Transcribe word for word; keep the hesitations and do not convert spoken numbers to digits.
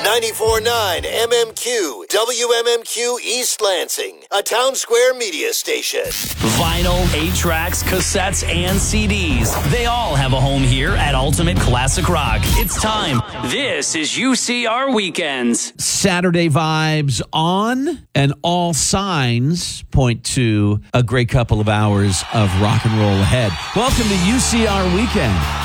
ninety-four point nine M M Q, W M M Q East Lansing, a Town Square media station. Vinyl, eight-tracks, cassettes, and C Ds. They all have a home here at Ultimate Classic Rock. It's time. This is U C R Weekends. Saturday vibes on, and all signs point to a great couple of hours of rock and roll ahead. Welcome to U C R Weekend.